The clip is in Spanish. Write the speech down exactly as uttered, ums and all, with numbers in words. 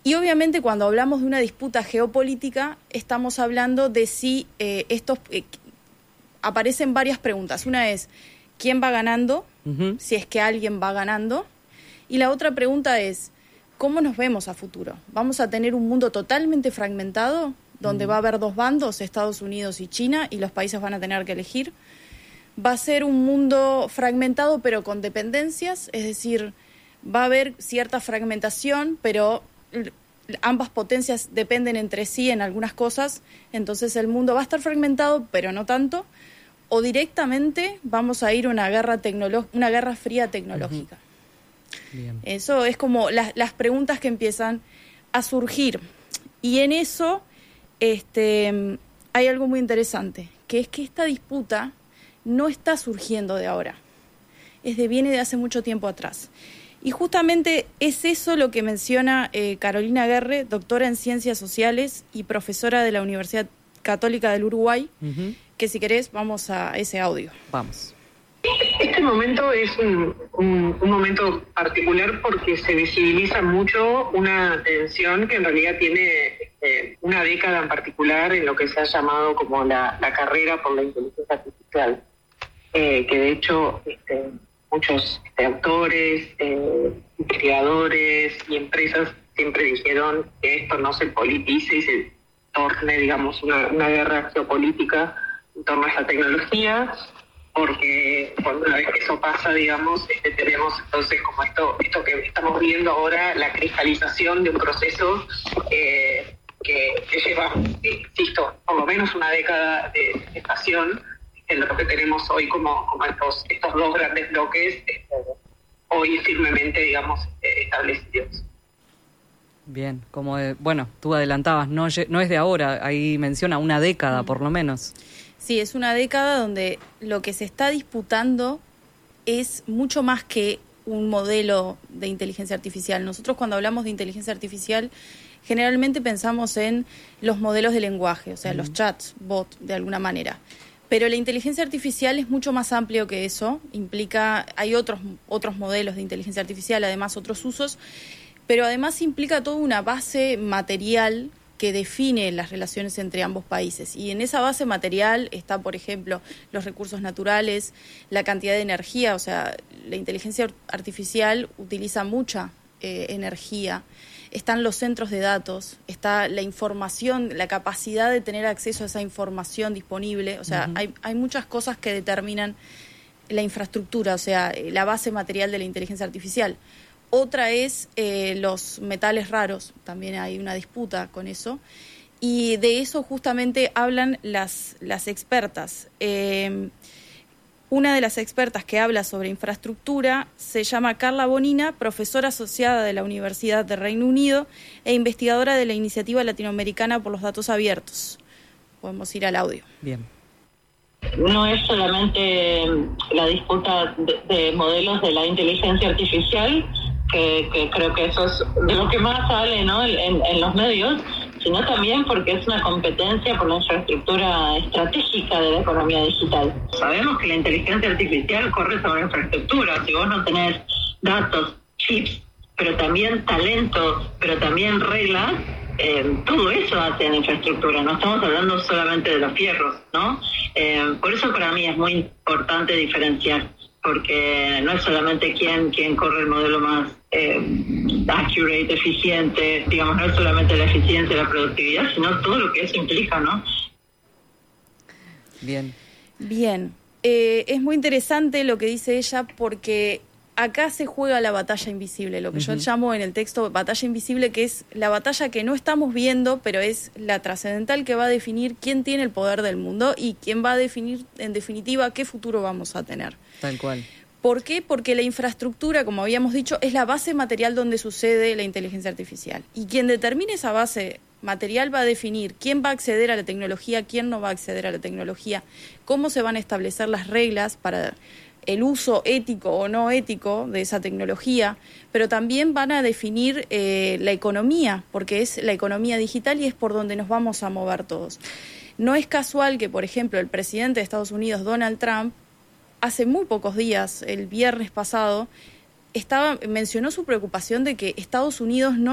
Y obviamente cuando hablamos de una disputa geopolítica, estamos hablando de si eh, estos... Eh, aparecen varias preguntas. Una es, ¿quién va ganando? Uh-huh. Si es que alguien va ganando. Y la otra pregunta es, ¿cómo nos vemos a futuro? ¿Vamos a tener un mundo totalmente fragmentado, donde uh-huh. va a haber dos bandos, Estados Unidos y China, y los países van a tener que elegir? ¿Va a ser un mundo fragmentado pero con dependencias? Es decir, va a haber cierta fragmentación, pero ambas potencias dependen entre sí en algunas cosas, entonces el mundo va a estar fragmentado, pero no tanto, o directamente vamos a ir a una guerra tecnolo- una guerra fría tecnológica. Uh-huh. Bien. Eso es como las, las preguntas que empiezan a surgir. Y en eso este, hay algo muy interesante, que es que esta disputa no está surgiendo de ahora, es de, viene de hace mucho tiempo atrás. Y justamente es eso lo que menciona eh, Carolina Guerre, doctora en Ciencias Sociales y profesora de la Universidad Católica del Uruguay, uh-huh. que si querés vamos a ese audio. Vamos. Este momento es un, un, un momento particular porque se visibiliza mucho una tensión que en realidad tiene eh, una década en particular en lo que se ha llamado como la, la carrera por la inteligencia artificial, eh, que de hecho... Este, muchos este, autores, eh, creadores y empresas siempre dijeron que esto no se politice y se torne, digamos, una, una guerra geopolítica en torno a esta tecnología, porque cuando una vez que eso pasa, digamos, este, tenemos entonces como esto, esto que estamos viendo ahora, la cristalización de un proceso eh, que, que lleva, insisto, por lo menos una década de gestación, en lo que tenemos hoy como, como estos, estos dos grandes bloques este, hoy firmemente, digamos, establecidos. Bien, como de, bueno, tú adelantabas, no, no es de ahora, ahí menciona una década mm. por lo menos. Sí, es una década donde lo que se está disputando es mucho más que un modelo de inteligencia artificial. Nosotros cuando hablamos de inteligencia artificial generalmente pensamos en los modelos de lenguaje, o sea, mm. los chats, bot, de alguna manera. Pero la inteligencia artificial es mucho más amplio que eso, implica, hay otros, otros modelos de inteligencia artificial, además otros usos, pero además implica toda una base material que define las relaciones entre ambos países. Y en esa base material está, por ejemplo, los recursos naturales, la cantidad de energía, o sea, la inteligencia artificial utiliza mucha eh, energía. Están los centros de datos, está la información, la capacidad de tener acceso a esa información disponible. O sea, uh-huh. hay, hay muchas cosas que determinan la infraestructura, o sea, la base material de la inteligencia artificial. Otra es eh, los metales raros, también hay una disputa con eso. Y de eso justamente hablan las, las expertas. Eh, Una de las expertas que habla sobre infraestructura se llama Carla Bonina, profesora asociada de la Universidad de Reino Unido e investigadora de la Iniciativa Latinoamericana por los Datos Abiertos. Podemos ir al audio. Bien. No es solamente la disputa de, de modelos de la inteligencia artificial, que, que creo que eso es de lo que más sale, ¿no? en, en los medios, sino también porque es una competencia por la infraestructura estratégica de la economía digital. Sabemos que la inteligencia artificial corre sobre infraestructura. Si vos no tenés datos, chips, pero también talento, pero también reglas, eh, todo eso hace en infraestructura. No estamos hablando solamente de los fierros, ¿no? Eh, por eso para mí es muy importante diferenciar, porque no es solamente quién, quién corre el modelo más eh, accurate, eficiente, digamos, no es solamente la eficiencia y la productividad, sino todo lo que eso implica, ¿no? Bien. Bien. Eh, es muy interesante lo que dice ella porque acá se juega la batalla invisible, lo que uh-huh. yo llamo en el texto batalla invisible, que es la batalla que no estamos viendo, pero es la trascendental que va a definir quién tiene el poder del mundo y quién va a definir, en definitiva, qué futuro vamos a tener. Tal cual. ¿Por qué? Porque la infraestructura, como habíamos dicho, es la base material donde sucede la inteligencia artificial. Y quien determine esa base material va a definir quién va a acceder a la tecnología, quién no va a acceder a la tecnología, cómo se van a establecer las reglas para el uso ético o no ético de esa tecnología, pero también van a definir eh, la economía, porque es la economía digital y es por donde nos vamos a mover todos. No es casual que, por ejemplo, el presidente de Estados Unidos, Donald Trump, hace muy pocos días, el viernes pasado, estaba, mencionó su preocupación de que Estados Unidos no